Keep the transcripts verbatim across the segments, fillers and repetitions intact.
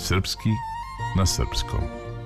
Srpski na srpskom.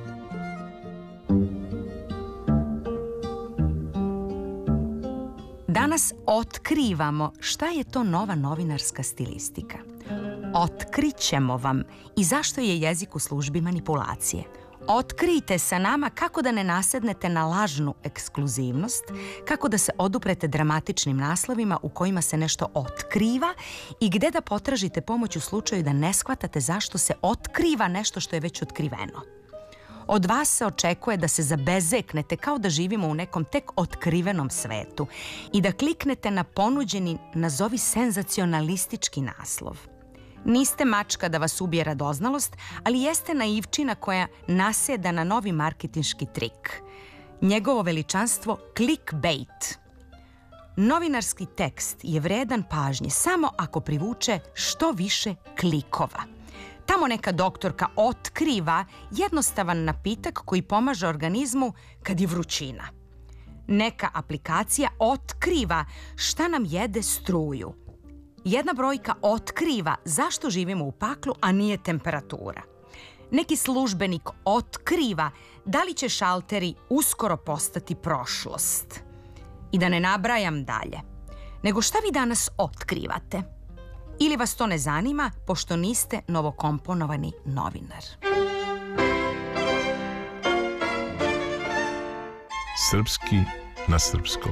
Danas otkrivamo šta je to nova novinarska stilistika. Otkrićemo vam i zašto je jezik u službi manipulacije. Otkrijte sa nama kako da ne nasednete na lažnu ekskluzivnost, kako da se oduprete dramatičnim naslovima u kojima se nešto otkriva i gde da potražite pomoć u slučaju da ne shvatate zašto se otkriva nešto što je već otkriveno. Od vas se očekuje da se zabezeknete kao da živimo u nekom tek otkrivenom svetu i da kliknete na ponuđeni, nazovi senzacionalistički naslov. Niste mačka da vas ubije radoznalost, ali jeste naivčina koja nasjeda na novi marketinški trik. Njegovo veličanstvo clickbait. Novinarski tekst je vredan pažnje samo ako privuče što više klikova. Tamo neka doktorka otkriva jednostavan napitak koji pomaže organizmu kad je vrućina. Neka aplikacija otkriva šta nam jede struju. Jedna brojka otkriva zašto živimo u paklu, a nije temperatura. Neki službenik otkriva da li će šalteri uskoro postati prošlost. I da ne nabrajam dalje. Nego šta vi danas otkrivate? Ili vas to ne zanima, pošto niste novokomponovani novinar? Srpski na srpskom.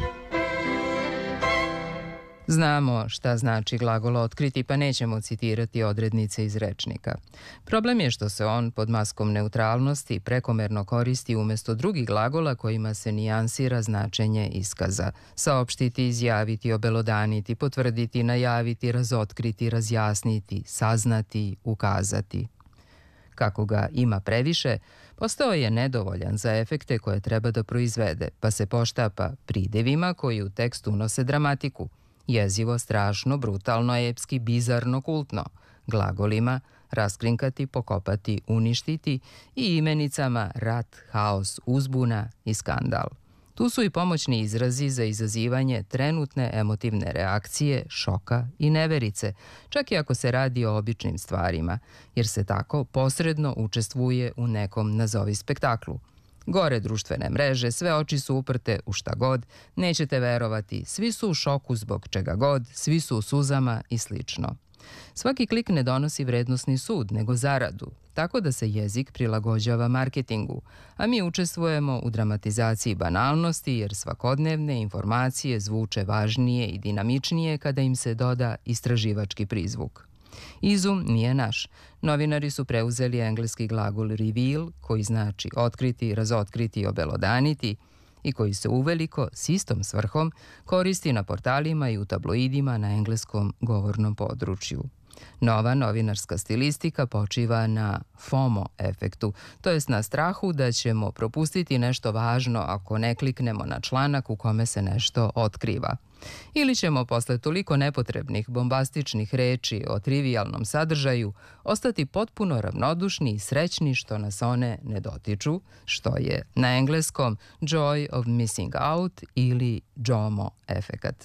Znamo šta znači glagol otkriti, pa nećemo citirati odrednice iz rečnika. Problem je što se on pod maskom neutralnosti prekomerno koristi umjesto drugih glagola kojima se nijansira značenje iskaza. Saopštiti, izjaviti, obelodaniti, potvrditi, najaviti, razotkriti, razjasniti, saznati, ukazati. Kako ga ima previše, postao je nedovoljan za efekte koje treba da proizvede, pa se poštapa pridevima koji u tekstu unose dramatiku. Jezivo, strašno, brutalno, epski, bizarno, kultno, glagolima raskrinkati, pokopati, uništiti i imenicama rat, haos, uzbuna i skandal. Tu su i pomoćni izrazi za izazivanje trenutne emotivne reakcije, šoka i neverice, čak i ako se radi o običnim stvarima, jer se tako posredno učestvuje u nekom nazovi spektaklu. Gore društvene mreže, sve oči su uprte u šta god, nećete verovati, svi su u šoku zbog čega god, svi su u suzama i slično. Svaki klik ne donosi vrednosni sud, nego zaradu, tako da se jezik prilagođava marketingu, a mi učestvujemo u dramatizaciji banalnosti jer svakodnevne informacije zvuče važnije i dinamičnije kada im se doda istraživački prizvuk. Izum nije naš. Novinari su preuzeli engleski glagol reveal, koji znači otkriti, razotkriti i obelodaniti i koji se uveliko s istom svrhom koristi na portalima i u tabloidima na engleskom govornom području. Nova novinarska stilistika počiva na FOMO efektu, to jest na strahu da ćemo propustiti nešto važno ako ne kliknemo na članak u kome se nešto otkriva. Ili ćemo posle toliko nepotrebnih bombastičnih reči o trivijalnom sadržaju ostati potpuno ravnodušni i srećni što nas one ne dotiču, što je na engleskom joy of missing out ili JOMO efekat.